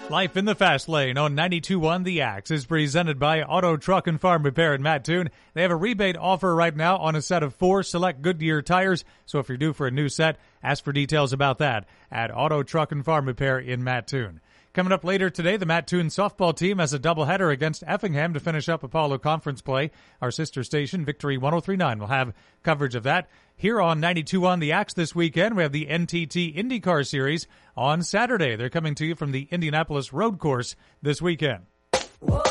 Life in the Fast Lane on 92.1 The Axe is presented by Auto Truck and Farm Repair in Mattoon. They have a rebate offer right now on a set of 4 select Goodyear tires. So if you're due for a new set, ask for details about that at Auto Truck and Farm Repair in Mattoon. Coming up later today, the Mattoon softball team has a doubleheader against Effingham to finish up Apollo Conference play. Our sister station, Victory 103.9, will have coverage of that. Here on 92.1 The Axe this weekend, we have the NTT IndyCar Series on Saturday. They're coming to you from the Indianapolis Road Course this weekend.